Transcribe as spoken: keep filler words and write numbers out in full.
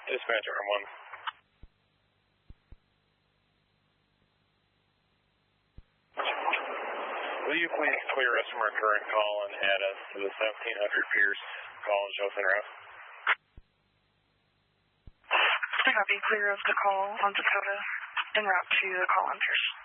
Dispatch R one. Will you please clear us from our current call and add us to the seventeen hundred Pierce College Open route? I copy. Clear of the call on Dakota en route to the call on Pierce.